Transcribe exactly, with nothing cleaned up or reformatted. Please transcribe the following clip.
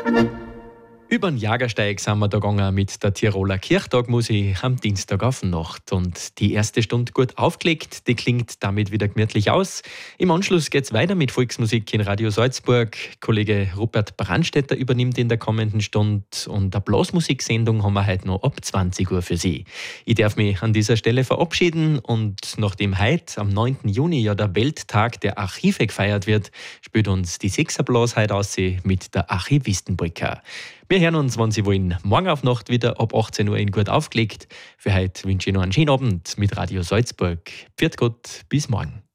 Über den Jagersteig sind wir da gegangen mit der Tiroler Kirchtagmusik am Dienstag auf Nacht. Und die erste Stunde gut aufgelegt, die klingt damit wieder gemütlich aus. Im Anschluss geht's weiter mit Volksmusik in Radio Salzburg. Kollege Rupert Brandstätter übernimmt in der kommenden Stunde. Und eine Blasmusiksendung haben wir heute noch ab zwanzig Uhr für Sie. Ich darf mich an dieser Stelle verabschieden. Und nachdem heute am neunten Juni ja der Welttag der Archive gefeiert wird, spielt uns die Sechserblas heute aus mit der Archivistenbrücke. Wir hören uns, wenn Sie wollen, morgen auf Nacht wieder ab achtzehn Uhr in gut aufgelegt. Für heute wünsche ich noch einen schönen Abend mit Radio Salzburg. Pfiat Gott, bis morgen.